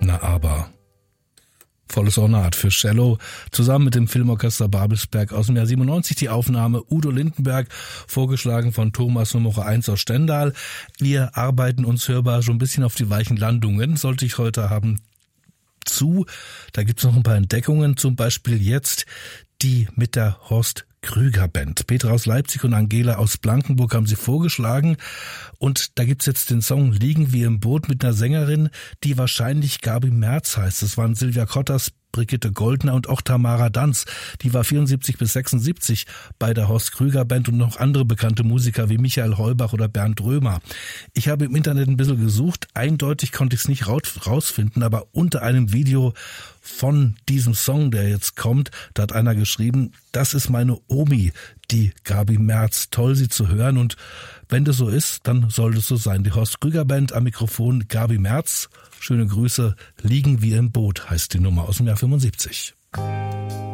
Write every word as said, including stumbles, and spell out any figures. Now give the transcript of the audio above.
Na aber. Volles Ornat für Cello, zusammen mit dem Filmorchester Babelsberg aus dem Jahr siebenundneunzig, die Aufnahme Udo Lindenberg, vorgeschlagen von Thomas Nummer eins aus Stendal. Wir arbeiten uns hörbar schon ein bisschen auf die weichen Landungen, sollte ich heute haben, zu. Da gibt's noch ein paar Entdeckungen, zum Beispiel jetzt die mit der Horst Krüger Band. Petra aus Leipzig und Angela aus Blankenburg haben sie vorgeschlagen. Und da gibt's jetzt den Song Liegen wir im Boot mit einer Sängerin, die wahrscheinlich Gabi Merz heißt. Das waren Silvia Kottas, Brigitte Goldner und auch Tamara Danz. Die war vierundsiebzig bis sechsundsiebzig bei der Horst Krüger Band und noch andere bekannte Musiker wie Michael Heubach oder Bernd Römer. Ich habe im Internet ein bisschen gesucht. Eindeutig konnte ich es nicht rausfinden, aber unter einem Video von diesem Song, der jetzt kommt, da hat einer geschrieben, das ist meine Omi, die Gabi Merz. Toll, sie zu hören, und wenn das so ist, dann soll es so sein. Die Horst Krüger Band am Mikrofon, Gabi Merz. Schöne Grüße. Liegen wir im Boot heißt die Nummer aus dem Jahr fünfundsiebzig.